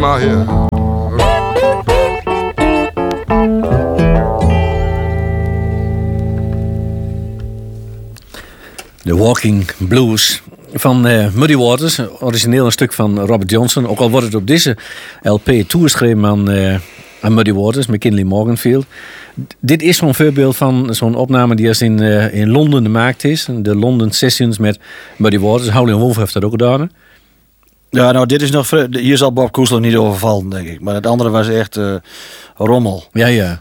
out here. The Walking Blues van Muddy Waters. Origineel een stuk van Robert Johnson. Ook al wordt het op deze LP toegeschreven aan Muddy Waters, McKinley Morganfield. Dit is zo'n voorbeeld van zo'n opname die als in Londen gemaakt is. De London Sessions met Muddy Waters. Howlin' Wolf heeft dat ook gedaan, hè? Ja, nou, dit is nog... Hier zal Bob Koestler niet overvallen, denk ik. Maar het andere was echt rommel. Ja.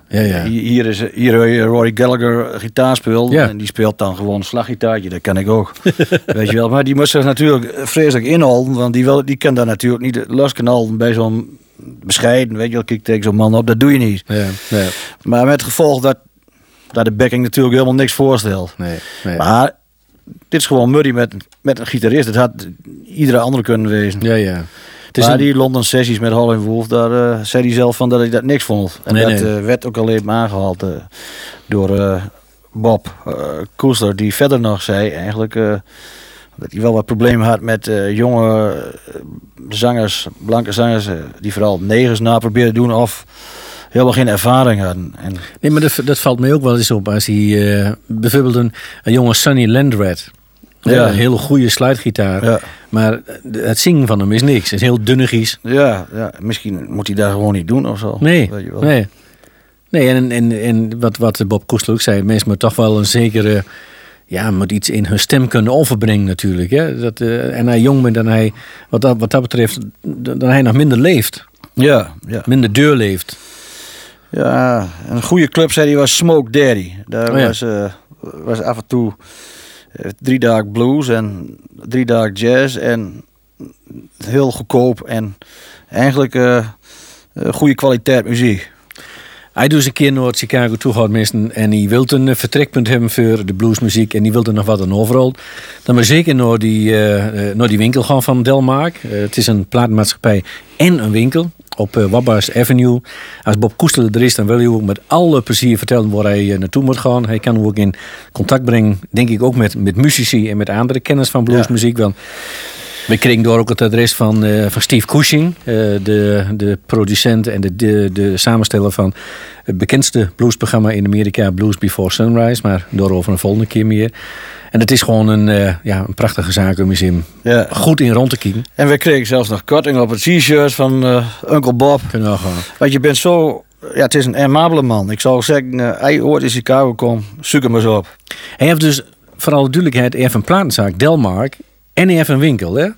Hier hoor je Rory Gallagher gitaar speelt. Ja. En die speelt dan gewoon een slaggitaartje. Dat ken ik ook. Weet je wel. Maar die moest zich natuurlijk vreselijk inhouden. Want die kan daar natuurlijk niet losknallen bij zo'n bescheiden. Weet je wel, kijk tegen zo'n man op. Dat doe je niet. Ja. Maar met het gevolg dat de backing natuurlijk helemaal niks voorstelt. Nee. Maar dit is gewoon Muddy met een gitarist. Het had iedere andere kunnen wezen. Ja. Maar die London sessies met Howlin' Wolf, daar zei hij zelf van dat hij dat niks vond. En dat werd ook alleen maar aangehaald door Bob Koestler, die verder nog zei eigenlijk dat hij wel wat problemen had met jonge zangers, blanke zangers, die vooral negers na probeerden doen of helemaal geen ervaring hadden. Nee, maar dat valt mij ook wel eens op als hij bijvoorbeeld een jonge Sonny Landred. Ja. Een hele goede slidegitaar. Ja. Maar het zingen van hem is niks. Het is heel dunnigies. Ja, misschien moet hij dat gewoon niet doen of zo. Nee, weet je wel. Nee, en wat Bob Koestler ook zei, mensen moeten toch wel een zekere... Ja, moet iets in hun stem kunnen overbrengen natuurlijk. Hè? En hij jong bent dan hij, wat dat betreft, dan hij nog minder leeft. Ja. Minder deur leeft. Ja, een goede club zei hij was Smoke Daddy. Daar was af en toe 3 dagen blues en 3 dagen jazz en heel goedkoop en eigenlijk goede kwaliteit muziek. Hij doet eens een keer naar Chicago toe gaat meesten en hij wil een vertrekpunt hebben voor de bluesmuziek en die wil er nog wat aan overal. Dan maar zeker naar die winkel gaan van Delmark. Het is een platenmaatschappij en een winkel op Wabash Avenue. Als Bob Koestler er is, dan wil hij ook met alle plezier vertellen waar hij naartoe moet gaan. Hij kan ook in contact brengen, denk ik ook met muzici en met andere kennis van bluesmuziek. Want we kregen door ook het adres van Steve Cushing, de producent en de samensteller van het bekendste bluesprogramma in Amerika, Blues Before Sunrise. Maar daarover een volgende keer meer. En het is gewoon een prachtige zaak om eens goed in rond te kijken. En we kregen zelfs nog korting op het t-shirt van Uncle Bob. Kunnen we gaan. Want je bent zo... Ja, het is een aimabele man. Ik zou zeggen, hij ooit in Chicago komt, zoek hem eens op. Hij heeft dus, voor alle duidelijkheid, hij heeft een platenzaak, Delmark. En hij heeft een winkel, hè?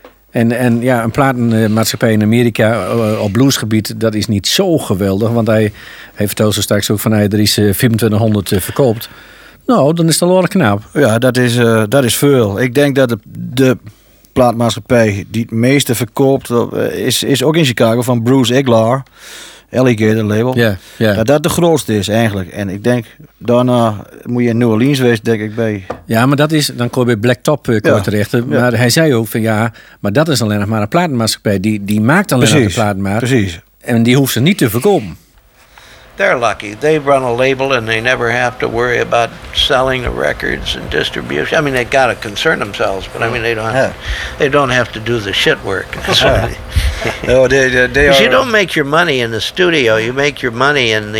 En ja, een platenmaatschappij in Amerika op bluesgebied, dat is niet zo geweldig. Want hij vertelt zo straks ook van, er is 2500 verkoopt. Nou, dan is dat wel knap. Ja, dat is veel. Ik denk dat de platenmaatschappij die het meeste verkoopt is ook in Chicago van Bruce Iglar. Alligator label. Ja. Dat de grootste is eigenlijk. En ik denk, daarna moet je in New Orleans wezen, denk ik, bij... Ja, maar dat is, dan kom je bij Black Top terecht. Ja. Maar hij zei ook van maar dat is alleen nog maar een platenmaatschappij. Die maakt alleen nog de platenmaat. Precies. En die hoeft ze niet te verkopen. They're lucky. They run a label and they never have to worry about selling the records and distribution. I mean, they got to concern themselves, but I mean, they don't have to do the shit work. No, they you don't make your money in the studio. You make your money in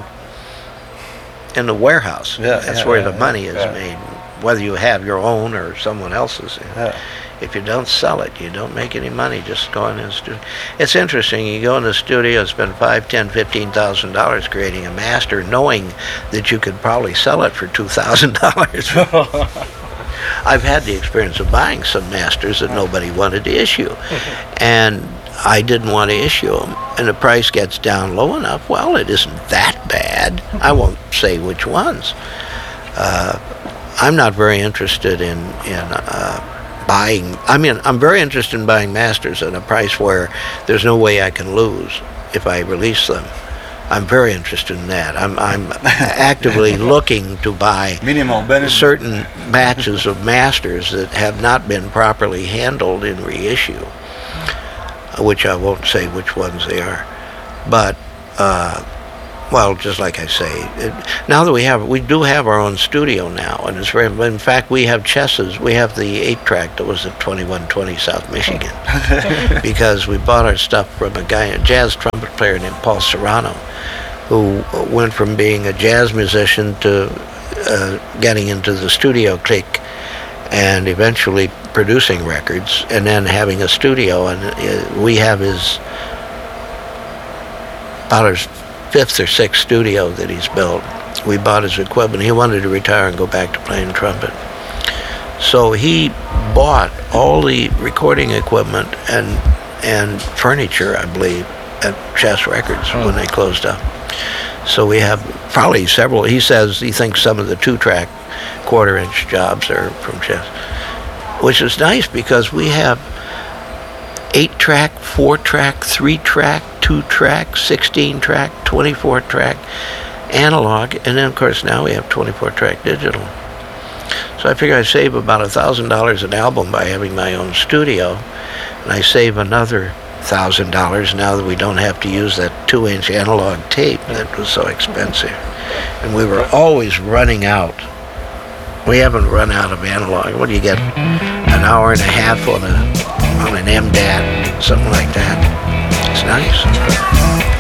the warehouse. That's where the money is made, whether you have your own or someone else's. If you don't sell it, you don't make any money just going in the studio. It's interesting. You go in the studio, spend $5,000, $10,000, $15,000 creating a master, knowing that you could probably sell it for $2,000. I've had the experience of buying some masters that nobody wanted to issue, and I didn't want to issue them. And the price gets down low enough. Well, it isn't that bad. I won't say which ones. I'm not very interested in buying. I mean, I'm very interested in buying masters at a price where there's no way I can lose if I release them. I'm very interested in that. I'm actively looking to buy certain batches of masters that have not been properly handled in reissue, which I won't say which ones they are. But Well, just like I say, now that we do have our own studio now, and it's very. In fact, we have Chess's. We have the 8-track that was at 2120 South Michigan, because we bought our stuff from a jazz trumpet player named Paul Serrano, who went from being a jazz musician to getting into the studio clique, and eventually producing records, and then having a studio. And we have about his 5th or 6th studio that he's built. We bought his equipment. He wanted to retire and go back to playing trumpet. So he bought all the recording equipment and furniture, I believe, at Chess Records when they closed up. So we have probably several. He says he thinks some of the 2-track, 1/4-inch jobs are from Chess, which is nice because we have 8-track, 4-track, 3-track, 2-track, 16-track, 24-track analog, and then of course now we have 24-track digital. So I figure I save about $1,000 an album by having my own studio, and I save another $1,000 now that we don't have to use that 2-inch analog tape that was so expensive. And we were always running out. We haven't run out of analog. What do you get? An hour and a half on an MDAT, something like that. It's nice.